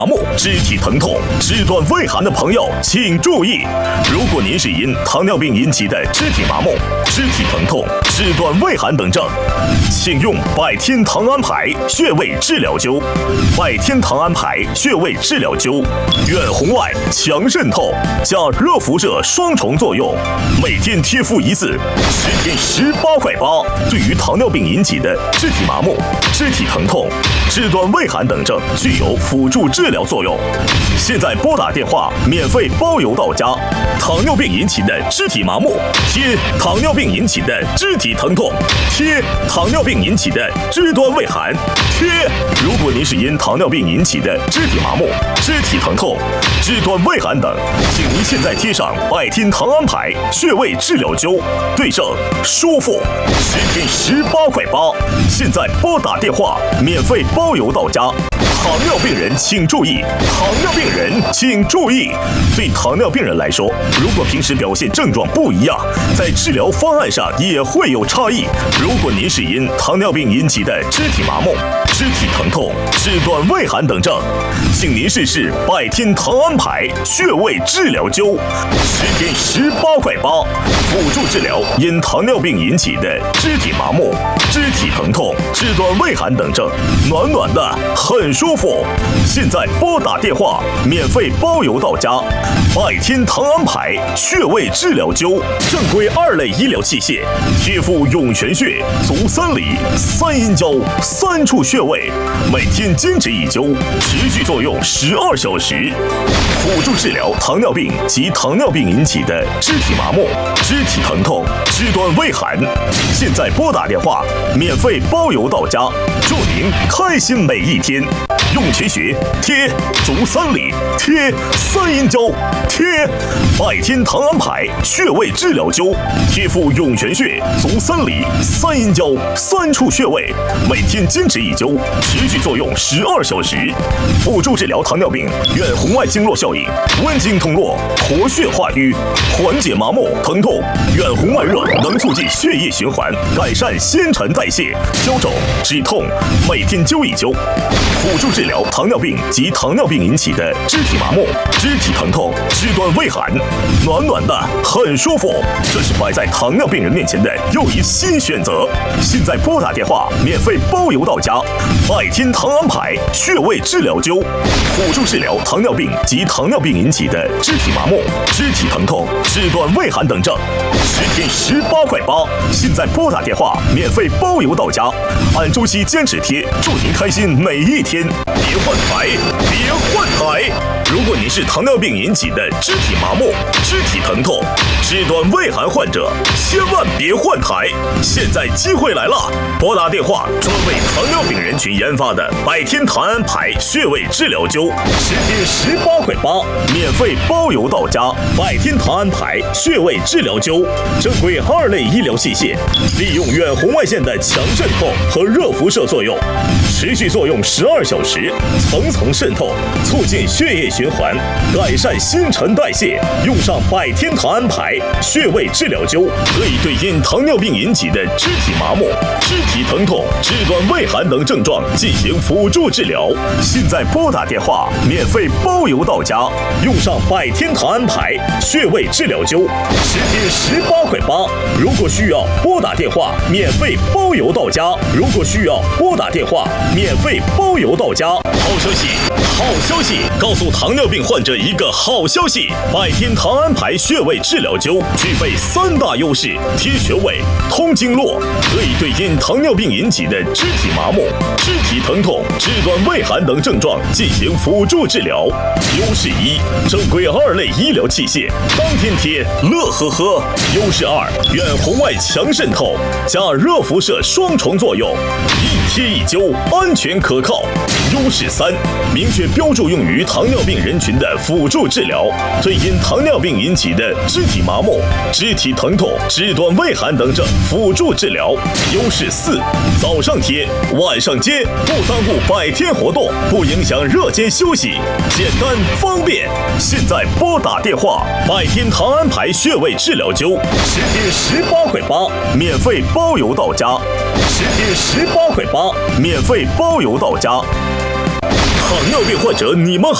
麻木、肢体疼痛、肢端畏寒的朋友请注意，如果您是因糖尿病引起的肢体麻木、肢体疼痛、肢端畏寒等症，请用百天糖安牌穴位治疗灸。百天糖安牌穴位治疗灸，远红外、强渗透加热辐射双重作用，每天贴敷一次，10天18块8。对于糖尿病引起的肢体麻木、肢体疼痛、肢端畏寒等症，具有辅助治疗作用。现在拨打电话，免费包邮到家。糖尿病引起的肢体麻木，贴糖尿病引起的肢体疼痛，贴糖尿病引起的肢端畏寒，贴。如果您是因糖尿病引起的肢体麻木、肢体疼痛、肢端畏寒等，请您现在贴上百天糖安牌穴位治疗灸，对症舒服，10天18块8。现在拨打电话，免费包邮到家。糖尿病人请注意，糖尿病人请注意。对糖尿病人来说，如果平时表现症状不一样，在治疗方案上也会有差异。如果您是因糖尿病引起的肢体麻木、肢体疼痛、肢端畏寒等症，请您试试百天糖安牌穴位治疗灸，10天18块8，辅助治疗因糖尿病引起的肢体麻木、肢体疼痛、肢端畏寒等症，暖暖的，很舒服。现在拨打电话，免费包邮到家。百天糖安牌穴位治疗灸，正规2类医疗器械，贴敷涌泉穴、足3里、3阴交3处穴位，每天坚持一灸，持续作用12小时，辅助治疗糖尿病及糖尿病引起的肢体麻木、肢体疼痛、肢端畏寒。现在拨打电话，免费包邮到家，祝您开心每一天。涌泉穴贴足3里，贴3阴交贴百天糖安牌穴位治疗灸，贴敷涌泉穴、足3里、3阴交3处穴位，每天坚持一灸，持续作用12小时，辅助治疗糖尿病远红外经络效应，温经通络，活血化瘀，缓解麻木疼痛。远红外热能促进血液循环，改善新陈代谢，消肿止痛，每天灸一灸，辅助治疗糖尿病及糖尿病引起的肢体麻木、肢体疼痛、肢端畏寒，暖暖的，很舒服。这是摆在糖尿病人面前的又一新选择。现在拨打电话，免费包邮到家。百天糖安牌穴位治疗灸，辅助治疗糖尿病及糖尿病引起的肢体麻木、肢体疼痛、肢端畏寒等症，10天18块8。现在拨打电话，免费包邮到家。按周期坚持贴，祝您开心每一天。别换台，别换台！如果您是糖尿病引起的肢体麻木、肢体疼痛、肢端畏寒患者，千万别换台！现在机会来了，拨打电话，专为糖尿病人群研发的百天糖安牌穴位治疗灸，10天18块8，免费包邮到家。百天糖安牌穴位治疗灸，正规2类医疗器械，利用远红外线的强渗透和热辐射作用，持续作用12小时，层层渗透，促进血液循环，改善新陈代谢。用上百天糖安牌穴位治疗灸，可以对因糖尿病引起的肢体麻木、肢体疼痛、肢端畏寒等症状进行辅助治疗。现在拨打电话，免费包邮到家。用上百天糖安牌穴位治疗灸，10天18块8。如果需要拨打电话，免费包邮到家。如果需要拨打电话，免费包邮到家。好消息，好消息！告诉糖尿病患者一个好消息：百天糖安牌穴位治疗灸具备3大优势：贴穴位、通经络，可以对因糖尿病引起的肢体麻木、肢体疼痛、肢端畏寒等症状进行辅助治疗。优势1，正规2类医疗器械，当天贴，乐呵呵。优势2，远红外强渗透加热辐射双重作用，一贴一灸，安全可靠。优势3，明确标注用于糖尿病人群的辅助治疗，对因糖尿病引起的肢体麻木、肢体疼痛、肢端畏寒等症辅助治疗。优势4，早上贴，晚上接，不耽误百天活动，不影响热间休息，简单方便。现在拨打电话，百天糖安牌穴位治疗灸，10天18块8，免费包邮到家。10天18块8，免费包邮到家。 糖尿病患者，你们好。